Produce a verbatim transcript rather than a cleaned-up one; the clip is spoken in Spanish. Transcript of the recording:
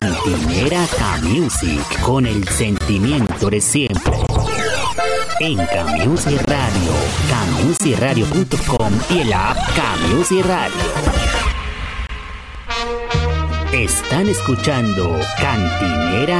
Cantinera K-Music, con el sentimiento de siempre. En K-Music Radio, K Music Radio punto com y el app K-Music Radio. Están escuchando Cantinera